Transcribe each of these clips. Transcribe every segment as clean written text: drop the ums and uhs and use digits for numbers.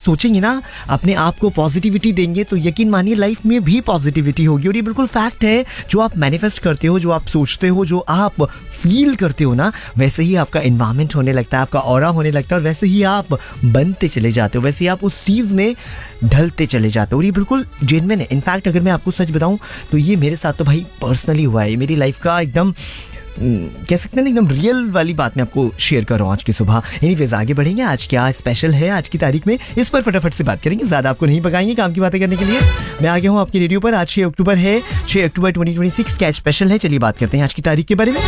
सोचेंगे ना, अपने आप को पॉजिटिविटी देंगे, तो यकीन मानिए लाइफ में भी पॉजिटिविटी होगी। और ये बिल्कुल फैक्ट है, जो आप मैनिफेस्ट करते हो, जो आप सोचते हो, जो आप फील करते हो ना, वैसे ही आपका एनवायरनमेंट होने लगता है, आपका ऑरा होने लगता है, और वैसे ही आप बनते चले जाते हो, वैसे ही आप उस चीज़ में ढलते चले जाते हो। और ये बिल्कुल जेन्युइन है। इनफैक्ट अगर मैं आपको सच बताऊं तो ये मेरे साथ तो भाई पर्सनली हुआ है। मेरी लाइफ का एकदम कह सकते हैं ना, एकदम रियल वाली बात मैं आपको शेयर कर रहा हूँ आज की सुबह। एनीवेज आगे बढ़ेंगे। आज क्या स्पेशल है आज की तारीख में, इस पर फटाफट से बात करेंगे। ज़्यादा आपको नहीं भगाएंगे काम की बातें करने के लिए। मैं आ गया हूँ आपकी रेडियो पर। आज 6 अक्टूबर है, 6 अक्टूबर 2026। क्या स्पेशल है, चलिए बात करते हैं आज की तारीख के बारे में।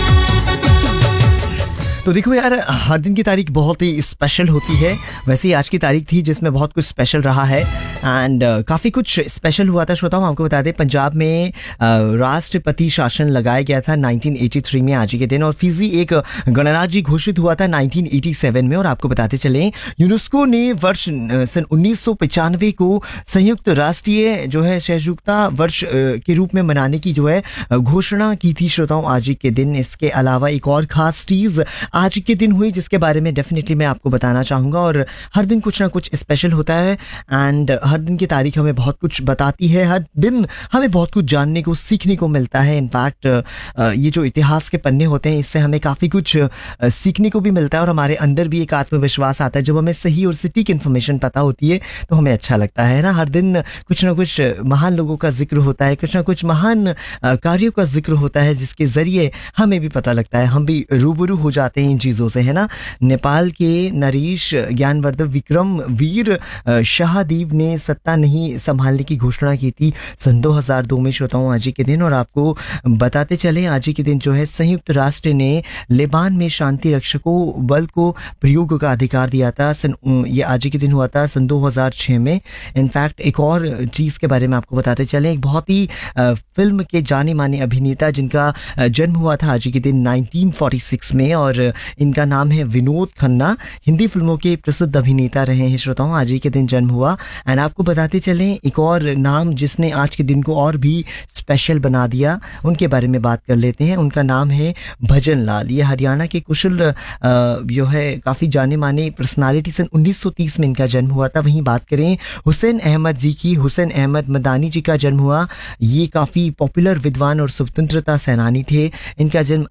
तो देखो यार, हर दिन की तारीख बहुत ही स्पेशल होती है। वैसे ही आज की तारीख थी जिसमें बहुत कुछ स्पेशल रहा है एंड काफ़ी कुछ स्पेशल हुआ था। श्रोताओं आपको बता दें, पंजाब में राष्ट्रपति शासन लगाया गया था 1983 में आज ही के दिन, और फिजी एक गणराज्य घोषित हुआ था 1987 में। और आपको बताते चलें, यूनेस्को ने वर्ष सन 1995 को संयुक्त राष्ट्रीय जो है सहिष्णुता वर्ष के रूप में मनाने की जो है घोषणा की थी। श्रोताओं आज ही के दिन इसके अलावा एक और खास चीज़ आज के दिन हुई जिसके बारे में डेफिनेटली मैं आपको बताना चाहूँगा। और हर दिन कुछ ना कुछ स्पेशल होता है एंड हर दिन की तारीख हमें बहुत कुछ बताती है। हर दिन हमें बहुत कुछ जानने को, सीखने को मिलता है। इनफैक्ट ये जो इतिहास के पन्ने होते हैं, इससे हमें काफ़ी कुछ सीखने को भी मिलता है और हमारे अंदर भी एक आत्मविश्वास आता है। जब हमें सही और सटीक इन्फॉर्मेशन पता होती है तो हमें अच्छा लगता है ना। हर दिन कुछ ना कुछ महान लोगों का जिक्र होता है, कुछ ना कुछ महान कार्यों का जिक्र होता है, जिसके ज़रिए हमें भी पता लगता है, हम भी रूबरू हो जाते हैं इन चीज़ों से, है ना। नेपाल के नरेश ज्ञानवर्धन विक्रम वीर शाहदेव ने सत्ता नहीं संभालने की घोषणा की थी सन 2002 में। श्रोताओं आज ही के दिन, और आपको बताते चलें आज ही के दिन जो है संयुक्त राष्ट्र ने लेबान में शांति रक्षकों बल को प्रयोग का अधिकार दिया था। ये आज ही के दिन हुआ था सन 2006 में। इनफैक्ट एक और चीज़ के बारे में आपको बताते चलें, एक बहुत ही फिल्म के जाने माने अभिनेता जिनका जन्म हुआ था आज ही के दिन 1946 में, और इनका नाम है विनोद खन्ना। हिंदी फिल्मों के प्रसिद्ध अभिनेता रहे हैं। श्रोताओं आज ही के दिन जन्म हुआ। एंड आपको बताते चलें एक और नाम जिसने आज के दिन को और भी स्पेशल बना दिया, उनके बारे में बात कर लेते हैं। उनका नाम है भजन लाल। ये हरियाणा के कुशल जो है काफ़ी जाने माने पर्सनालिटी। सन 1930 में इनका जन्म हुआ था। वहीं बात करें हुसैन अहमद जी की, हुसैन अहमद मदानी जी का जन्म हुआ। ये काफ़ी पॉपुलर विद्वान और स्वतंत्रता सेनानी थे। इनका जन्म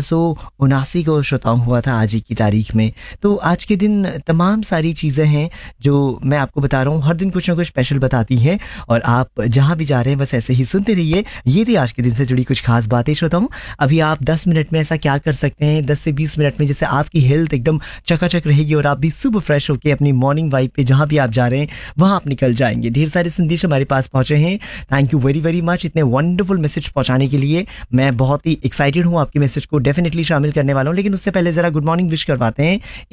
1879 को श्रोताओं हुआ था आज ही की तारीख में। तो आज के दिन तमाम सारी चीज़ें हैं जो मैं आपको बता रहा हूँ, हर दिन कुछ ना कुछ स्पेशल बताती हैं। और आप जहाँ भी जा रहे हैं बस ऐसे ही सुनते रहिए। ये थी आज के दिन से जुड़ी कुछ खास बातें। श्रोताओं अभी आप 10 मिनट में ऐसा क्या कर सकते हैं, 10 से 20 मिनट में, जैसे आपकी हेल्थ एकदम चकाचक रहेगी और आप भी सुबह फ्रेश होकर अपनी मॉर्निंग वाइब पे जहाँ भी आप जा रहे हैं वहाँ आप निकल जाएंगे। ढेर सारे संदेश हमारे पास पहुँचे हैं। Thank you very very much इतने वंडरफुल मैसेज पहुँचाने के लिए। मैं बहुत ही एक्साइटेड हूँ आपके मैसेज को डेफिनेटली शामिल करने वाला हूँ। लेकिन उससे पहले ज़रा गुड मॉर्निंग विश करवाते हैं